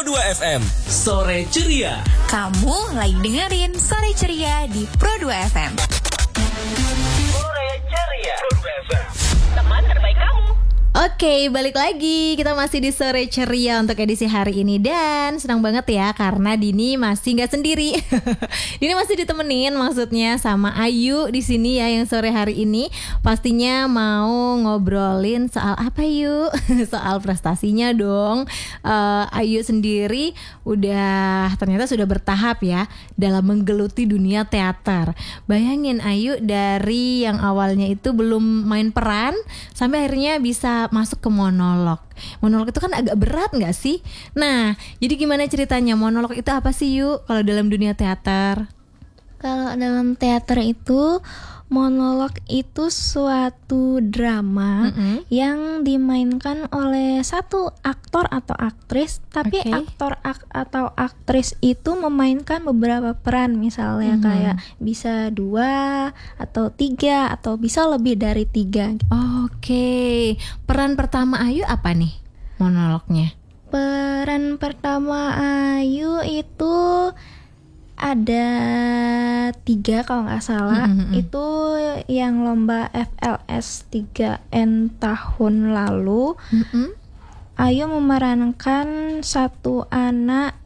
Pro 2 FM. Sore Ceria. Kamu lagi dengerin Sore Ceria di Pro 2 FM. Sore Ceria. Pro 2 FM. Teman terbaik kamu. Oke, balik lagi. Kita masih di Sore Ceria untuk edisi hari ini. Dan senang banget ya karena Dini masih gak sendiri. Dini masih ditemenin maksudnya sama Ayu di sini ya, yang sore hari ini pastinya mau ngobrolin soal apa yuk? Soal prestasinya dong. Ayu sendiri ternyata sudah bertahap ya dalam menggeluti dunia teater. Bayangin Ayu dari yang awalnya itu belum main peran sampai akhirnya bisa masuk ke monolog. Monolog itu kan agak berat gak sih? Nah, jadi gimana ceritanya? Monolog itu apa sih yuk kalau dalam dunia teater? Kalau dalam teater itu, monolog itu suatu drama yang dimainkan oleh satu aktor atau aktris, tapi aktor atau aktris itu memainkan beberapa peran, misalnya kayak bisa 2 atau 3 atau bisa lebih dari 3. Oke, peran pertama Ayu apa nih monolognya? Peran pertama Ayu itu ada 3 kalau nggak salah. Itu yang lomba FLS 3N tahun lalu. Ayu memerankan satu anak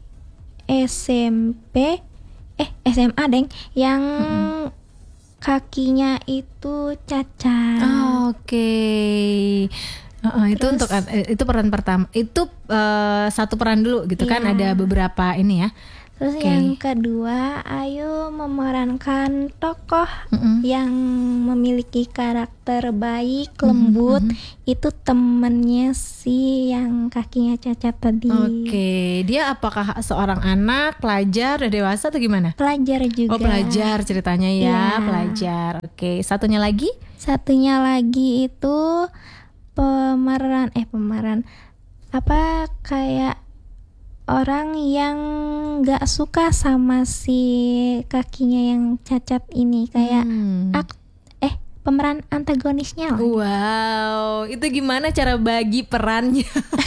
SMA yang kakinya itu cacat. Oke. Itu untuk itu peran pertama. Itu satu peran dulu gitu kan, ada beberapa ini ya. Terus yang kedua, Ayu memerankan tokoh yang memiliki karakter baik, lembut. Itu temennya si yang kakinya cacat tadi. Oke, dia apakah seorang anak, pelajar, udah dewasa atau gimana? Pelajar juga. Oh, pelajar ceritanya ya, pelajar. Oke, satunya lagi? Satunya lagi itu pemeran kayak orang yang gak suka sama si kakinya yang cacat ini, kayak pemeran antagonisnya lah. Wow, itu gimana cara bagi perannya?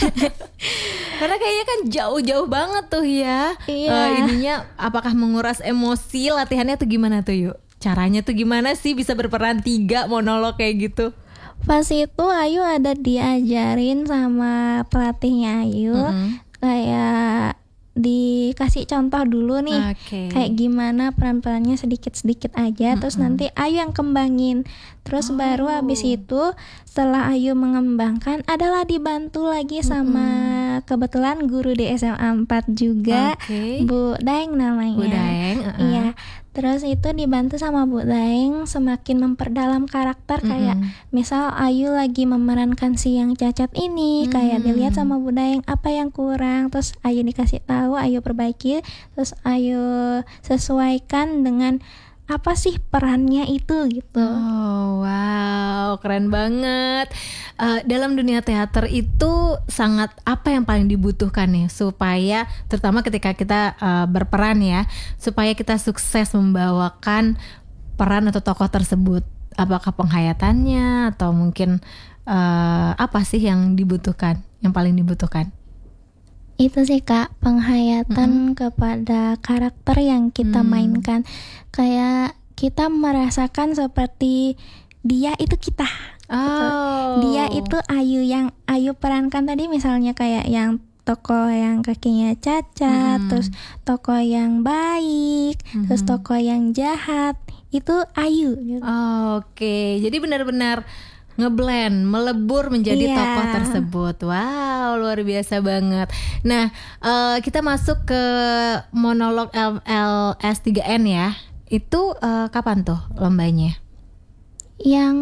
Karena kayaknya kan jauh-jauh banget tuh ya. Ininya apakah menguras emosi, latihannya tuh gimana tuh yuk? Caranya tuh gimana sih bisa berperan 3 monolog kayak gitu? Pas itu Ayu ada diajarin sama pelatihnya Ayu, kayak dikasih contoh dulu nih, kayak gimana peran-perannya sedikit-sedikit aja, terus nanti Ayu yang kembangin. Terus baru habis itu setelah Ayu mengembangkan adalah dibantu lagi sama kebetulan guru di SMA 4 juga, Bu Daeng namanya. Bu Daeng, iya. Terus itu dibantu sama Bu Daeng semakin memperdalam karakter, kayak misal Ayu lagi memerankan si yang cacat ini, kayak dilihat sama Bu Daeng apa yang kurang, terus Ayu dikasih tahu, Ayu perbaiki, terus Ayu sesuaikan dengan apa sih perannya itu gitu. Oh wow, keren banget. Dalam dunia teater itu sangat apa yang paling dibutuhkan nih supaya terutama ketika kita berperan ya, supaya kita sukses membawakan peran atau tokoh tersebut. Apakah penghayatannya atau mungkin apa sih yang dibutuhkan, yang paling dibutuhkan? Itu sih Kak, penghayatan kepada karakter yang kita mainkan. Kayak kita merasakan seperti dia itu kita. Dia itu Ayu yang Ayu perankan tadi, misalnya kayak yang tokoh yang kakinya cacat, terus tokoh yang baik, terus tokoh yang jahat, itu Ayu gitu. Oke, jadi benar-benar ngeblend, melebur menjadi tokoh tersebut. Wow, luar biasa banget. Nah, kita masuk ke monolog LS 3N ya. Itu kapan tuh lombanya? Yang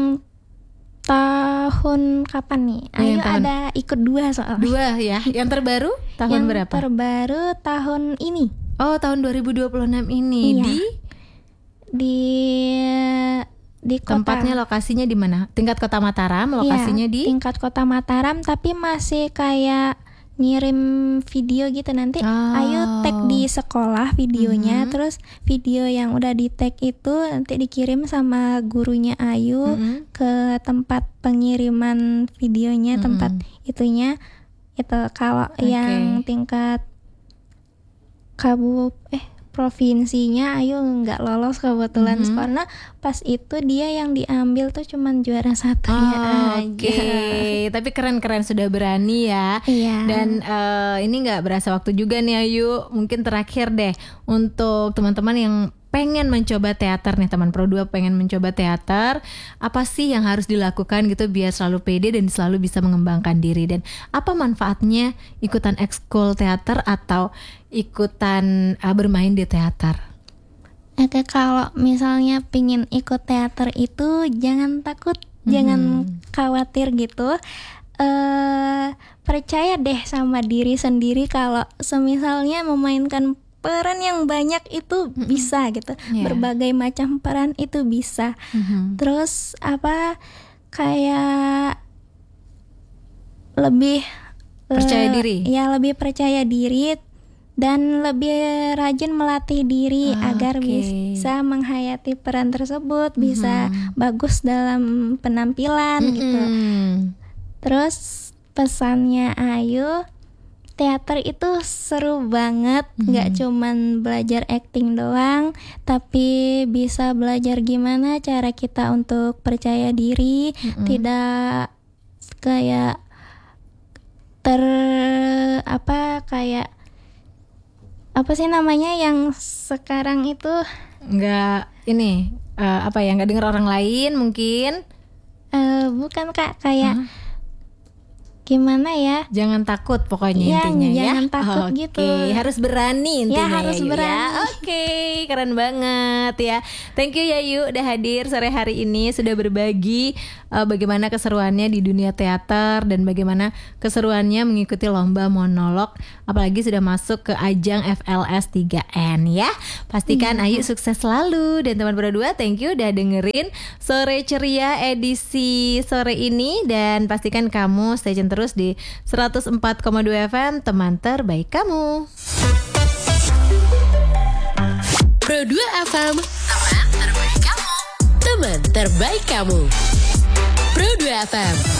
tahun kapan nih? Ayo ada ikut 2 soalnya. 2 ya. Yang terbaru tahun berapa? Yang terbaru tahun ini. Oh, tahun 2026 ini. Iya. Di tempatnya, lokasinya di mana? Tingkat Kota Mataram, lokasinya di tingkat Kota Mataram, tapi masih kayak ngirim video gitu. Nanti Ayu tag di sekolah videonya, terus video yang udah di tag itu nanti dikirim sama gurunya Ayu ke tempat pengiriman videonya, tempat itunya. Itu kalau yang tingkat provinsinya Ayu nggak lolos kebetulan karena pas itu dia yang diambil tuh cuman juara 1 Oke. Tapi keren-keren sudah berani ya. Iya. Dan ini nggak berasa waktu juga nih Ayu. Mungkin terakhir deh untuk teman-teman yang pengen mencoba teater nih, teman Pro 2 pengen mencoba teater, apa sih yang harus dilakukan gitu biar selalu pede dan selalu bisa mengembangkan diri, dan apa manfaatnya ikutan ekskul teater atau ikutan bermain di teater? Oke, kalau misalnya pingin ikut teater itu jangan takut, jangan khawatir gitu. Percaya deh sama diri sendiri kalau semisalnya memainkan peran yang banyak itu bisa gitu. Berbagai macam peran itu bisa. Terus kayak lebih percaya diri. Ya, lebih percaya diri dan lebih rajin melatih diri agar bisa menghayati peran tersebut, bisa bagus dalam penampilan gitu. Terus pesannya Ayu, teater itu seru banget, nggak cuman belajar acting doang, tapi bisa belajar gimana cara kita untuk percaya diri, tidak kayak apa sih namanya yang sekarang itu nggak ini nggak dengar orang lain mungkin. Bukan Kak, kayak gimana ya? Jangan takut pokoknya intinya ya. Jangan takut gitu. Harus berani intinya ya. Harus berani. Ya. Oke, keren banget ya. Thank you Yayu udah hadir sore hari ini, sudah berbagi bagaimana keseruannya di dunia teater dan bagaimana keseruannya mengikuti lomba monolog, apalagi sudah masuk ke ajang FLS 3N ya. Pastikan Ayu sukses selalu, dan teman Pro 2 thank you udah dengerin Sore Ceria edisi sore ini, dan pastikan kamu stay tune terus di 104,2 FM, teman terbaik kamu. Pro 2 FM, teman terbaik kamu. Teman terbaik kamu. Pro 2 FM.